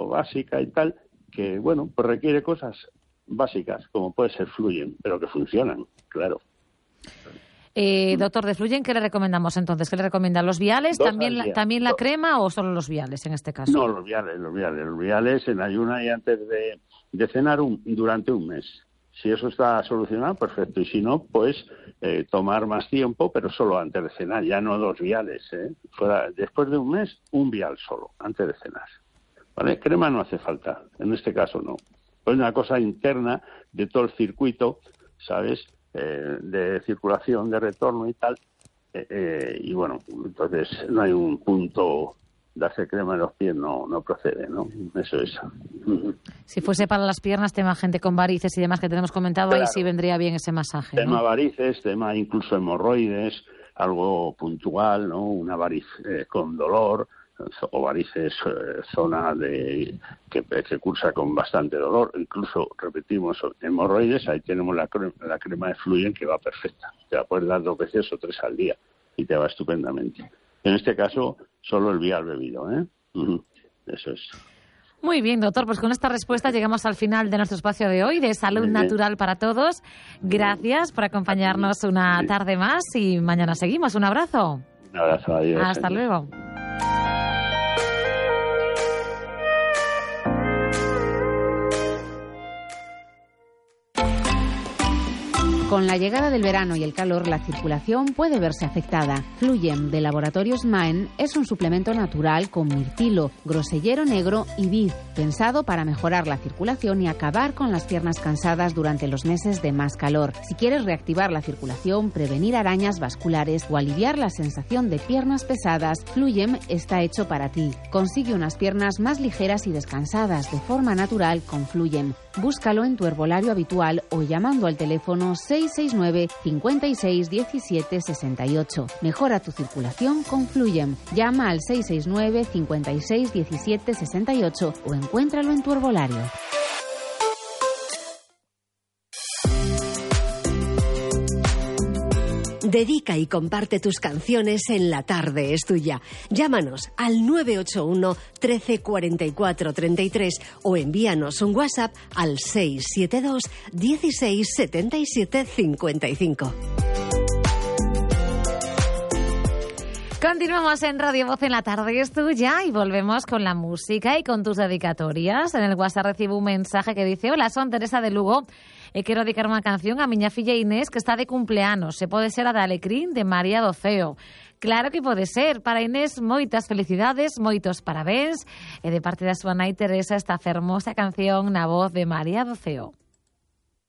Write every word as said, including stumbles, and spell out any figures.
básica y tal, que, bueno, pues requiere cosas básicas, como puede ser Fluyen, pero que funcionan, claro. Eh, doctor, de Fluyen, ¿qué le recomendamos entonces? ¿Qué le recomiendan? ¿Los viales? Dos ¿También al la, día. ¿También la Dos. crema o solo los viales en este caso? No, los viales, los viales, los viales en ayuna y antes de, de cenar un, durante un mes. Si eso está solucionado, perfecto. Y si no, pues eh, tomar más tiempo, pero solo antes de cenar, ya no dos viales. ¿eh? Fuera, después de un mes, un vial solo, antes de cenar. ¿Vale? Crema no hace falta, en este caso no. Pues una cosa interna de todo el circuito, ¿sabes?, eh, de circulación, de retorno y tal. Eh, eh, y bueno, entonces no hay un punto... darse crema en los pies no, no procede, ¿no? Eso es. Si fuese para las piernas, tema gente con varices y demás que tenemos comentado, claro, ahí sí vendría bien ese masaje, ¿no? Tema varices, tema incluso hemorroides, algo puntual, ¿no? Una variz eh, con dolor, o varices, eh, zona de que, que cursa con bastante dolor, incluso, repetimos, hemorroides, ahí tenemos la crema, la crema de Fluyen que va perfecta. Te la puedes dar dos veces o tres al día y te va estupendamente. En este caso, solo el vial bebido, ¿eh? Uh-huh. Eso es. Muy bien, doctor. Pues con esta respuesta llegamos al final de nuestro espacio de hoy, de Salud Natural para Todos. Gracias por acompañarnos una tarde más y mañana seguimos. Un abrazo. Un abrazo, adiós. Hasta adiós. luego. Con la llegada del verano y el calor, la circulación puede verse afectada. Fluyen, de Laboratorios Maen, es un suplemento natural con mirtilo, grosellero negro y vid, pensado para mejorar la circulación y acabar con las piernas cansadas durante los meses de más calor. Si quieres reactivar la circulación, prevenir arañas vasculares o aliviar la sensación de piernas pesadas, Fluyen está hecho para ti. Consigue unas piernas más ligeras y descansadas de forma natural con Fluyen. Búscalo en tu herbolario habitual o llamando al teléfono seis seis nueve, cinco seis, diecisiete, sesenta y ocho. Mejora tu circulación con Fluyen. Llama al seis seis nueve, cinco seis, diecisiete, sesenta y ocho o encuéntralo en tu herbolario. Dedica y comparte tus canciones en La Tarde es Tuya. Llámanos al nueve ocho uno, trece, cuarenta y cuatro, treinta y tres o envíanos un WhatsApp al seis siete dos, dieciséis, setenta y siete, cincuenta y cinco. Continuamos en Radio Voz en La Tarde es Tuya y volvemos con la música y con tus dedicatorias. En el WhatsApp recibo un mensaje que dice: hola, son Teresa de Lugo. E quero dedicar unha canción a miña filla Inés que está de cumpleanos. Se pode ser a de Alecrín de María do Ceo. Claro que pode ser. Para Inés, moitas felicidades, moitos parabéns. E de parte da súa nai Teresa esta fermosa canción na voz de María do Ceo.